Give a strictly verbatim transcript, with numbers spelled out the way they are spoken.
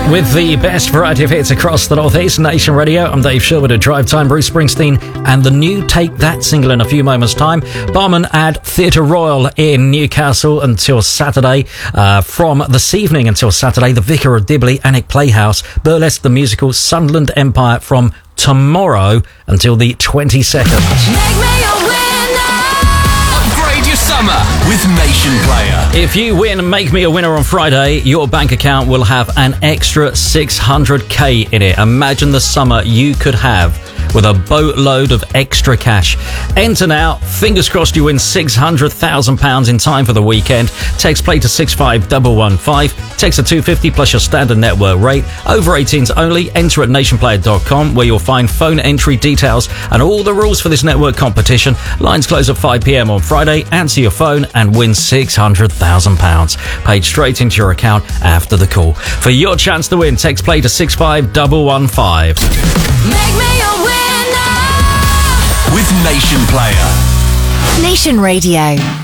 With the best variety of hits across the Northeast, Nation Radio, I'm Dave Sherwood at Drive Time. Bruce Springsteen and the new Take That single in a few moments' time. Barman at Theatre Royal in Newcastle until Saturday. Uh, from this evening until Saturday, the Vicar of Dibley, Annick Playhouse, Burlesque the Musical, Sunderland Empire from tomorrow until the twenty-second. Make me a winner. Upgrade your summer with Nation Player. If you win and Make Me a Winner on Friday, your bank account will have an extra six hundred k in it. Imagine the summer you could have with a boatload of extra cash. Enter now. Fingers crossed you win six hundred thousand pounds in time for the weekend. Text play to six five one one five. Text a two hundred fifty plus your standard network rate. Over eighteens only. Enter at nation player dot com where you'll find phone entry details and all the rules for this network competition. Lines close at five p m on Friday. Answer your phone and win six hundred thousand pounds. Paid straight into your account after the call. For your chance to win, text play to six five one one five. Make me a winner. With Nation Player. Nation Radio.